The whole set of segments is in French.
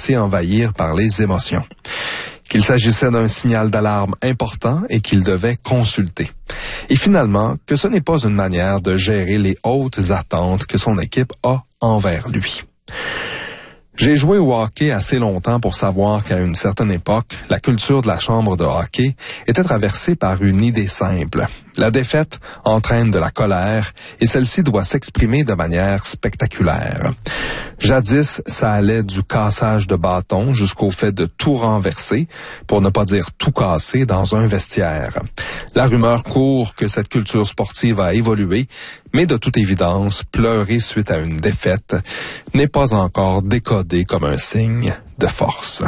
laisser envahir par les émotions. Qu'il s'agissait d'un signal d'alarme important et qu'il devait consulter. Et finalement, que ce n'est pas une manière de gérer les hautes attentes que son équipe a envers lui. J'ai joué au hockey assez longtemps pour savoir qu'à une certaine époque, la culture de la chambre de hockey était traversée par une idée simple. La défaite entraîne de la colère et celle-ci doit s'exprimer de manière spectaculaire. Jadis, ça allait du cassage de bâtons jusqu'au fait de tout renverser, pour ne pas dire tout casser, dans un vestiaire. La rumeur court que cette culture sportive a évolué, mais de toute évidence, pleurer suite à une défaite n'est pas encore décodé comme un signe de force.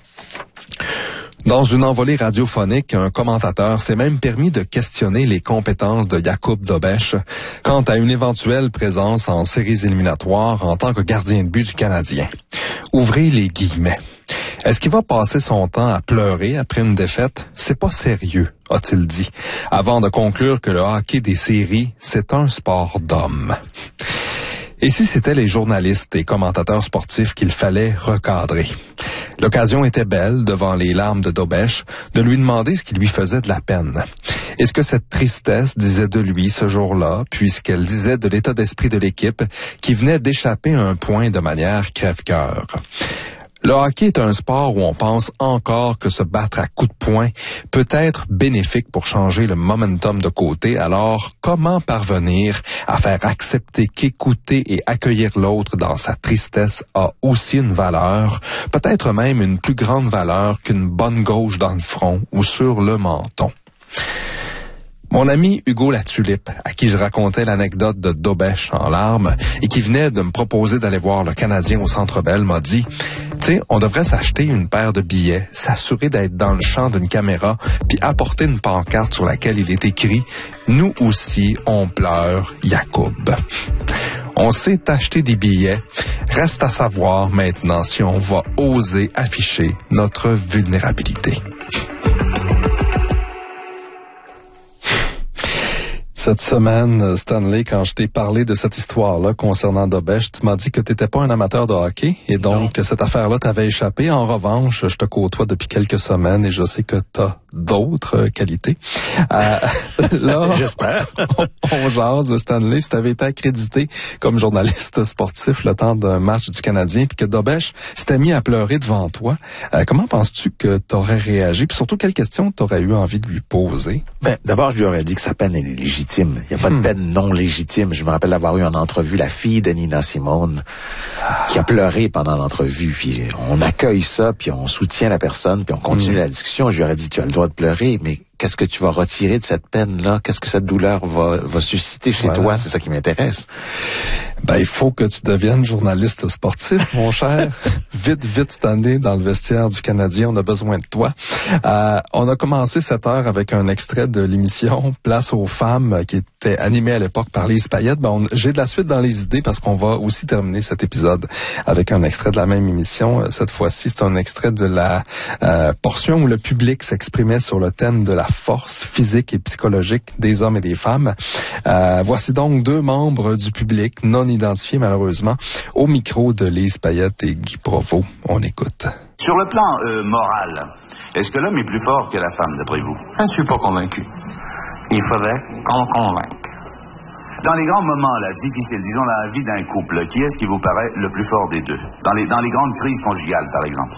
Dans une envolée radiophonique, un commentateur s'est même permis de questionner les compétences de Jakub Dobeš quant à une éventuelle présence en séries éliminatoires en tant que gardien de but du Canadien. Ouvrez les guillemets. Est-ce qu'il va passer son temps à pleurer après une défaite? C'est pas sérieux, a-t-il dit, avant de conclure que le hockey des séries, c'est un sport d'hommes. Et si c'était les journalistes et commentateurs sportifs qu'il fallait recadrer? L'occasion était belle, devant les larmes de Dobeš, de lui demander ce qui lui faisait de la peine. Et ce que cette tristesse disait de lui ce jour-là, puisqu'elle disait de l'état d'esprit de l'équipe qui venait d'échapper à un point de manière crève-cœur. Le hockey est un sport où on pense encore que se battre à coups de poing peut être bénéfique pour changer le momentum de côté. Alors, comment parvenir à faire accepter qu'écouter et accueillir l'autre dans sa tristesse a aussi une valeur, peut-être même une plus grande valeur qu'une bonne gauche dans le front ou sur le menton? Mon ami Hugo Latulippe, à qui je racontais l'anecdote de Dobeš en larmes et qui venait de me proposer d'aller voir le Canadien au Centre Bell, m'a dit « Tu sais, on devrait s'acheter une paire de billets, s'assurer d'être dans le champ d'une caméra, puis apporter une pancarte sur laquelle il est écrit « Nous aussi, on pleure, Jakub ». On sait acheter des billets. Reste à savoir maintenant si on va oser afficher notre vulnérabilité. Cette semaine, Stanley, quand je t'ai parlé de cette histoire-là concernant Dobeš, tu m'as dit que tu n'étais pas un amateur de hockey et donc que cette affaire-là t'avait échappé. En revanche, je te côtoie depuis quelques semaines et je sais que tu as d'autres qualités. Là, j'espère. On jase, Stanley, si tu avais été accrédité comme journaliste sportif le temps d'un match du Canadien puis que Dobeš s'était mis à pleurer devant toi, comment penses-tu que tu aurais réagi? Puis surtout, quelles questions tu aurais eu envie de lui poser? Ben, d'abord, je lui aurais dit que sa peine est légitime. Il n'y a pas de peine non légitime. Je me rappelle avoir eu en entrevue la fille de Nina Simone qui a pleuré pendant l'entrevue. Puis on accueille ça, puis on soutient la personne, puis on continue la discussion. Je lui aurais dit, tu as le droit de pleurer, mais qu'est-ce que tu vas retirer de cette peine-là? Qu'est-ce que cette douleur va susciter chez toi? C'est ça qui m'intéresse. Ben, il faut que tu deviennes journaliste sportif, mon cher. Vite, cette année, dans le vestiaire du Canadien, on a besoin de toi. On a commencé cette heure avec un extrait de l'émission Place aux femmes qui était animée à l'époque par Lise Payette. Ben, j'ai de la suite dans les idées parce qu'on va aussi terminer cet épisode avec un extrait de la même émission. Cette fois-ci, c'est un extrait de la portion où le public s'exprimait sur le thème de la force physique et psychologique des hommes et des femmes. Voici donc deux membres du public non identifiés malheureusement au micro de Lise Payette et Guy Provost. On écoute. Sur le plan moral, est-ce que l'homme est plus fort que la femme d'après vous? Je ne suis pas convaincu. Il faudrait qu'on convainque. Dans les grands moments là, difficiles, disons dans la vie d'un couple, qui est-ce qui vous paraît le plus fort des deux? Dans les grandes crises conjugales, par exemple.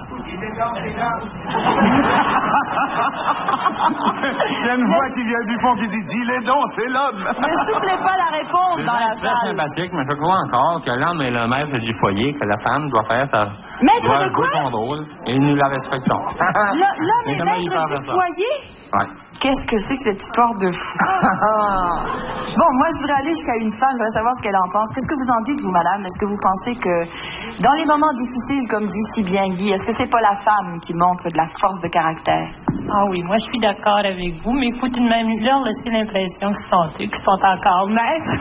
Il y a une voix qui vient du fond qui dit « Dis-les donc, c'est l'homme !» Ne soufflez pas la réponse dans la salle. C'est très sympathique, mais je crois encore que l'homme est le maître du foyer, que la femme doit faire sa... Maître de quoi? Son rôle, et nous la respectons. L'homme est maître du foyer? Oui. Qu'est-ce que c'est que cette histoire de fou? Bon, moi, je voudrais aller jusqu'à une femme, je voudrais savoir ce qu'elle en pense. Qu'est-ce que vous en dites, vous, madame? Est-ce que vous pensez que, dans les moments difficiles, comme dit si bien Guy, est-ce que c'est pas la femme qui montre de la force de caractère? Ah oui, moi, je suis d'accord avec vous, mais il faut tout de même leur laisser l'impression qu'ils sont encore maîtres.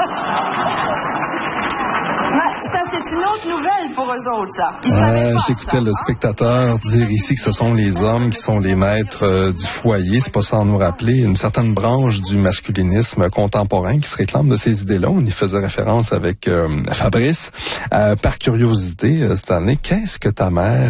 Ça, c'est une autre nouvelle pour eux autres, ça. J'écoutais le spectateur dire ici que ce sont les hommes qui sont les maîtres du foyer. C'est pas sans nous rappeler une certaine branche du masculinisme contemporain qui se réclame de ces idées-là. On y faisait référence avec Fabrice. Par curiosité, Stanley, qu'est-ce que ta mère